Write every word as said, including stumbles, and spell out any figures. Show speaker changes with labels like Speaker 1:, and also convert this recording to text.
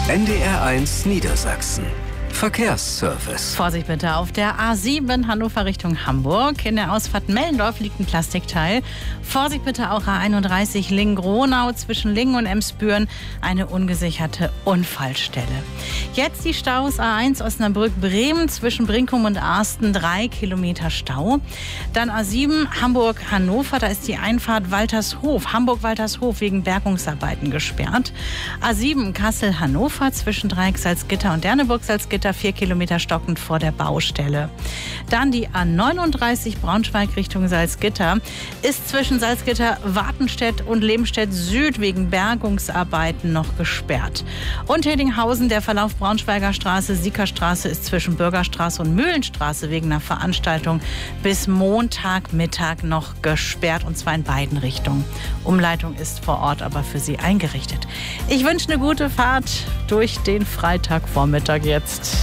Speaker 1: N D R eins Niedersachsen. Verkehrsservice.
Speaker 2: Vorsicht bitte auf der A sieben Hannover Richtung Hamburg. In der Ausfahrt Mellendorf liegt ein Plastikteil. Vorsicht bitte auch A einunddreißig Lingen-Gronau zwischen Lingen und Emsbüren. Eine ungesicherte Unfallstelle. Jetzt die Staus A eins Osnabrück-Bremen zwischen Brinkum und Arsten. Drei Kilometer Stau. Dann A sieben Hamburg-Hannover. Da ist die Einfahrt Waltershof. Hamburg-Waltershof wegen Bergungsarbeiten gesperrt. A sieben Kassel-Hannover zwischen Dreieck-Salzgitter und Derneburg-Salzgitter. Vier Kilometer stockend vor der Baustelle. Dann die A neununddreißig Braunschweig Richtung Salzgitter ist zwischen Salzgitter, Wartenstedt und Lebenstedt Süd wegen Bergungsarbeiten noch gesperrt. Und Hedinghausen, der Verlauf Braunschweiger Straße, Siekerstraße ist zwischen Bürgerstraße und Mühlenstraße wegen einer Veranstaltung bis Montagmittag noch gesperrt, und zwar in beiden Richtungen. Umleitung ist vor Ort aber für Sie eingerichtet. Ich wünsche eine gute Fahrt durch den Freitagvormittag jetzt.